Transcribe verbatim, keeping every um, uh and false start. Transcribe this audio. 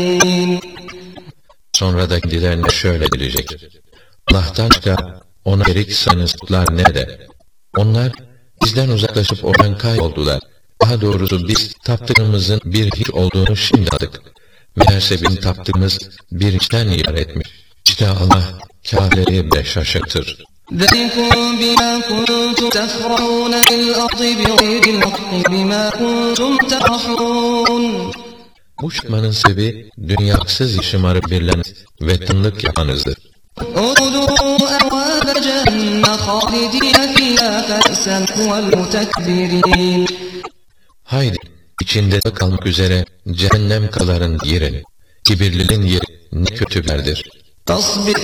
Sonra da kendilerine şöyle gelecek: Allah'tan başka ona şerik sayınızlar nerede? Onlar bizden uzaklaşıp oradan kayboldular. Daha doğrusu biz taptığımızın bir hiç olduğunu şimdi anladık. Meğerse bizim taptığımız bir hiçten ibaretmiş. İşte Allah kâfirleri bile şaşırtır. ذَلِكُمْ بِمَا كُنْتُمْ تَفْرَحُونَ فِي الْأَرْضِ بِغَيْرِ الْحَقِّ بِمَا كُنْتُمْ تَفْرَحُونَ. Bu şıkmanın sebebi dünyaksız şımarıp birlen ve tınlık yapanızdır. اُدْخُلُوا أَبْوَابَ جَهَنَّمَ خَالِدِينَ فِيهَا فَأْسَمْحُ وَالْمُتَكْبِرِينَ. Haydi içinde kalmak üzere cehennem kaların girin. Kibirlinin yeri ne kötü bir yerdir.